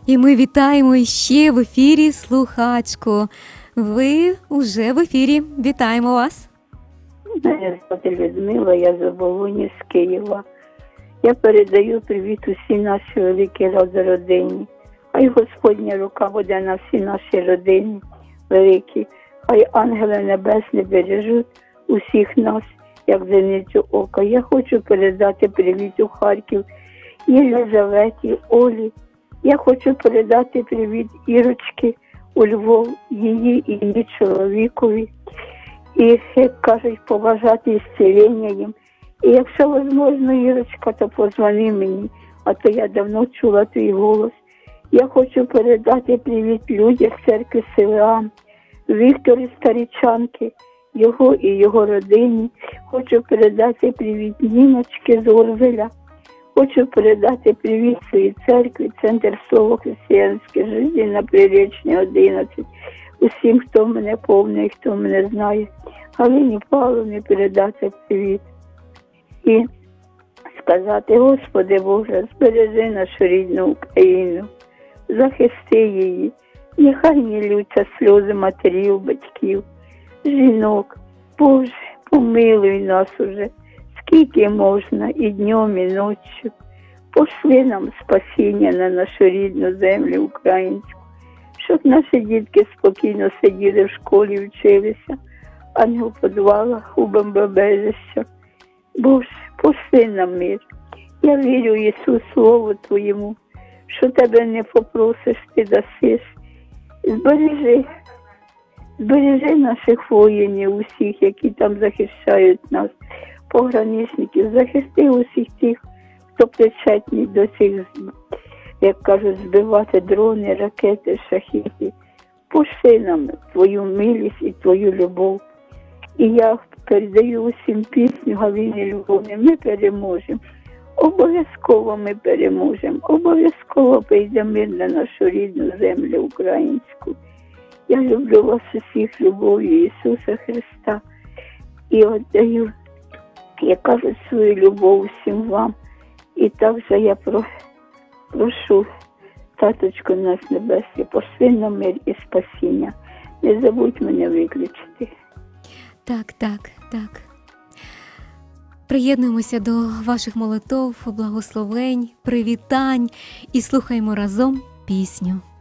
І ми вітаємо іще в ефірі слухачку. Ви вже в ефірі. Вітаємо вас. Мене звати Людмила, я з Оболоні, з Києва. Я передаю привіт усій нашій великій родині. Хай Господня рука буде на всі наші родини великі. Хай ангели небесні бережуть усіх нас, як зеницю ока. Я хочу передати привіт у Харків Єлизаветі, Олі. Я хочу передати привіт Ірочки у Львов, її чоловікові. І, як кажуть, побажати зцілення їм. І якщо можливо, Ірочка, то позвони мені, а то я давно чула твій голос. Я хочу передати привіт людям церкви Силам, Віктору Старічанки, його і його родині. Хочу передати привіт Ніночки з Орвеля. Хочу передати привіт своїй церкві, Центр Слово Християнське житті на Приречній 11. Усім, хто мене повний, хто мене знає. Галині Павловні передати привіт. І сказати: Господи Боже, збережи нашу рідну Україну, захисти її. Нехай не лються сльози матерів, батьків, жінок. Боже, помилуй нас уже, скільки можна, і днем, і ночі. Пошли нам спасіння на нашу рідну землю українську, щоб наші дітки спокійно сиділи в школі, вчилися, а не у підвалах, у бомбоубежищах. Боже, пошли нам мир. Я вірю, Ісус, Слову Твоєму, що Тебе не попросиш, Ти дасиш. Збережи наших воїнів, усіх, які там захищають нас, пограничників, захисти усіх тих, хто причетний до цих, як кажуть, збивати дрони, ракети, шахеди. Пошли нам Твою милість і Твою любов. І я передаю усім пісню Галині Любовні: ми переможемо. Обов'язково ми переможемо. Обов'язково прийде мир на нашу рідну землю українську. Я люблю вас усіх любов'ю Ісуса Христа. І віддаю, я кажу, свою любов усім вам. І так же я прошу, Таточко наш Небесний, пошли на мир і спасіння. Не забудь мене виключити. Так. Приєднуємося до ваших молитов, благословень, привітань і слухаємо разом пісню.